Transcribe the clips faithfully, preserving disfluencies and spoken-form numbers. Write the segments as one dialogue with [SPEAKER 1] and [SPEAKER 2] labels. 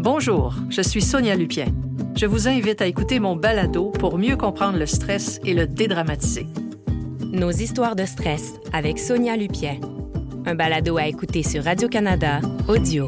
[SPEAKER 1] Bonjour, je suis Sonia Lupien. Je vous invite à écouter mon balado pour mieux comprendre le stress et le dédramatiser.
[SPEAKER 2] Nos histoires de stress avec Sonia Lupien. Un balado à écouter sur Radio-Canada, audio.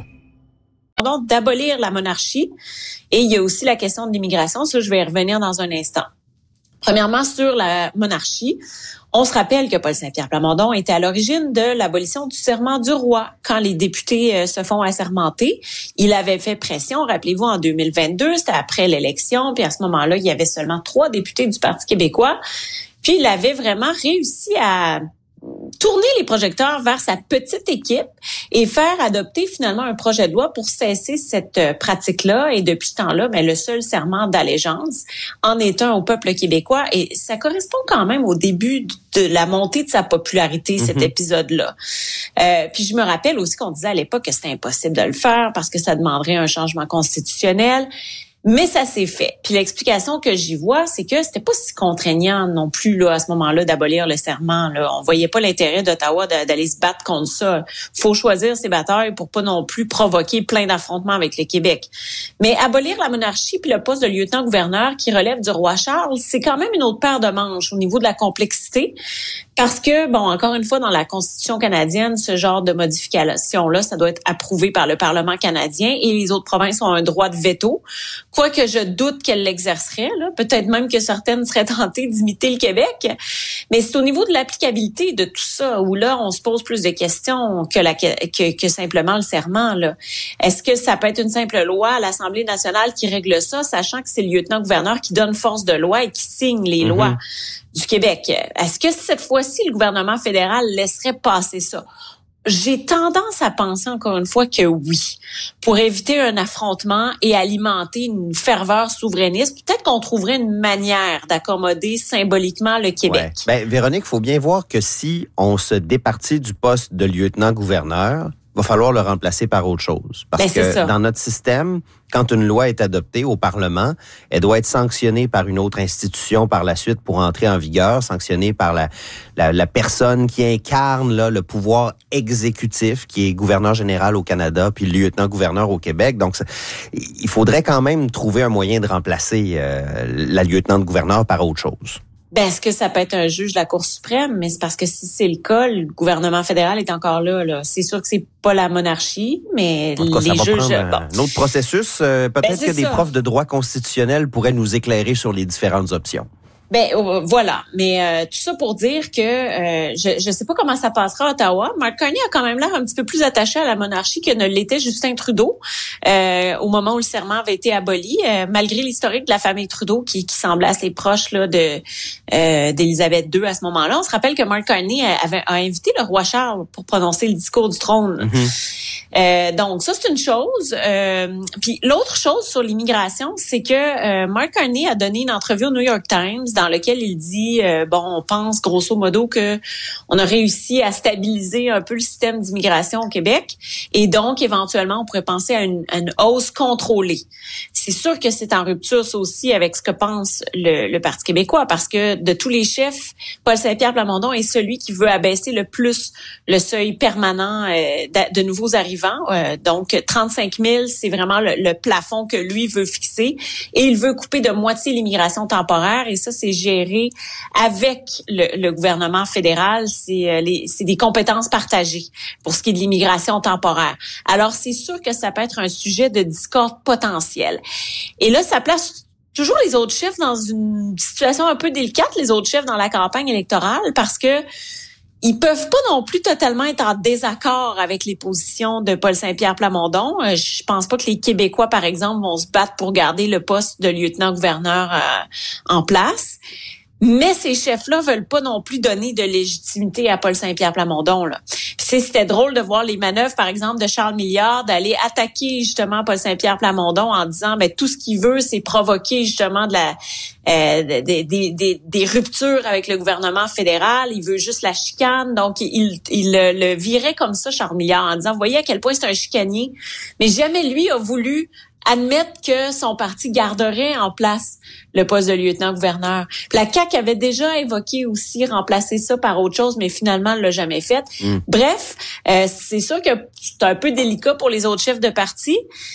[SPEAKER 3] Donc, d'abolir la monarchie. Et il y a aussi la question de l'immigration. Ça, je vais y revenir dans un instant. Premièrement, sur la monarchie, on se rappelle que Paul Saint-Pierre Plamondon était à l'origine de l'abolition du serment du roi. Quand les députés euh, se font assermenter, il avait fait pression, rappelez-vous, en deux mille vingt-deux, c'était après l'élection, puis à ce moment-là, il y avait seulement trois députés du Parti québécois. Puis il avait vraiment réussi à tourner les projecteurs vers sa petite équipe et faire adopter finalement un projet de loi pour cesser cette pratique-là. Et depuis ce temps-là, ben, le seul serment d'allégeance en est un au peuple québécois. Et ça correspond quand même au début de la montée de sa popularité, cet mm-hmm. épisode-là. Euh, puis je me rappelle aussi qu'on disait à l'époque que c'était impossible de le faire parce que ça demanderait un changement constitutionnel. Mais ça s'est fait. Puis l'explication que j'y vois, c'est que c'était pas si contraignant non plus là à ce moment-là d'abolir le serment. Là, on voyait pas l'intérêt d'Ottawa d'aller se battre contre ça. Faut choisir ses batailles pour pas non plus provoquer plein d'affrontements avec le Québec. Mais abolir la monarchie puis le poste de lieutenant-gouverneur qui relève du roi Charles, c'est quand même une autre paire de manches au niveau de la complexité. Parce que, bon, encore une fois, dans la Constitution canadienne, ce genre de modification-là, ça doit être approuvé par le Parlement canadien et les autres provinces ont un droit de veto. Quoique je doute qu'elles l'exerceraient, là. Peut-être même que certaines seraient tentées d'imiter le Québec. Mais c'est au niveau de l'applicabilité de tout ça où là, on se pose plus de questions que, la, que, que simplement le serment, là. Est-ce que ça peut être une simple loi à l'Assemblée nationale qui règle ça, sachant que c'est le lieutenant-gouverneur qui donne force de loi et qui signe les mm-hmm. lois du Québec? Est-ce que cette fois-ci, le gouvernement fédéral laisserait passer ça? J'ai tendance à penser encore une fois que oui, pour éviter un affrontement et alimenter une ferveur souverainiste. Peut-être qu'on trouverait une manière d'accommoder symboliquement le Québec.
[SPEAKER 4] Ouais. Ben, Véronique, il faut bien voir que si on se départit du poste de lieutenant-gouverneur, il va falloir le remplacer par autre chose. Parce
[SPEAKER 3] ben,
[SPEAKER 4] que
[SPEAKER 3] ça.
[SPEAKER 4] Dans notre système, quand une loi est adoptée au Parlement, elle doit être sanctionnée par une autre institution par la suite pour entrer en vigueur, sanctionnée par la, la, la personne qui incarne là, le pouvoir exécutif, qui est gouverneur général au Canada, puis lieutenant-gouverneur au Québec. Donc, ça, il faudrait quand même trouver un moyen de remplacer euh, la lieutenant-gouverneur par autre chose.
[SPEAKER 3] Ben, est-ce que ça peut être un juge de la Cour suprême? Mais c'est parce que si c'est le cas, le gouvernement fédéral est encore là. là. C'est sûr que c'est pas la monarchie, mais
[SPEAKER 4] en tout cas,
[SPEAKER 3] les
[SPEAKER 4] ça
[SPEAKER 3] juges...
[SPEAKER 4] va bon. Un autre processus, euh, peut-être
[SPEAKER 3] ben,
[SPEAKER 4] que des
[SPEAKER 3] ça.
[SPEAKER 4] profs de droit constitutionnel pourraient nous éclairer sur les différentes options.
[SPEAKER 3] Ben euh, voilà, mais euh, tout ça pour dire que euh, je je sais pas comment ça passera à Ottawa. Mark Carney a quand même l'air un petit peu plus attaché à la monarchie que ne l'était Justin Trudeau euh, au moment où le serment avait été aboli, euh, malgré l'historique de la famille Trudeau qui, qui semblait assez proche là de euh, d'Élisabeth deux à ce moment-là. On se rappelle que Mark Carney avait a invité le roi Charles pour prononcer le discours du trône. Mm-hmm. Euh, donc ça c'est une chose. Euh, puis l'autre chose sur l'immigration, c'est que euh, Mark Carney a donné une entrevue au New York Times dans lequel il dit euh, bon, on pense grosso modo que on a réussi à stabiliser un peu le système d'immigration au Québec et donc éventuellement on pourrait penser à une, à une hausse contrôlée. C'est sûr que c'est en rupture ça aussi avec ce que pense le, le Parti québécois parce que de tous les chefs, Paul Saint-Pierre Plamondon est celui qui veut abaisser le plus le seuil permanent euh, de, de nouveaux arrivants. Euh, donc trente-cinq mille, c'est vraiment le, le plafond que lui veut fixer et il veut couper de moitié l'immigration temporaire et ça c'est géré avec le, le gouvernement fédéral. C'est, euh, les, c'est des compétences partagées pour ce qui est de l'immigration temporaire. Alors, c'est sûr que ça peut être un sujet de discorde potentiel. Et là, ça place toujours les autres chefs dans une situation un peu délicate, les autres chefs dans la campagne électorale, parce que ils peuvent pas non plus totalement être en désaccord avec les positions de Paul Saint-Pierre Plamondon. Euh, je pense pas que les Québécois, par exemple, vont se battre pour garder le poste de lieutenant-gouverneur euh, en place. Mais ces chefs-là veulent pas non plus donner de légitimité à Paul Saint-Pierre Plamondon, là. Puis c'était drôle de voir les manœuvres, par exemple, de Charles Milliard d'aller attaquer justement Paul Saint-Pierre Plamondon en disant, ben tout ce qu'il veut, c'est provoquer justement de la euh, des, des, des, des ruptures avec le gouvernement fédéral. Il veut juste la chicane. Donc, il, il le, le virait comme ça, Charles Milliard, en disant, vous voyez à quel point c'est un chicanier. Mais jamais lui a voulu admettre que son parti garderait en place le poste de lieutenant-gouverneur. Puis la C A Q avait déjà évoqué aussi remplacer ça par autre chose, mais finalement, elle l'a jamais fait. Mm. Bref, euh, c'est sûr que c'est un peu délicat pour les autres chefs de parti,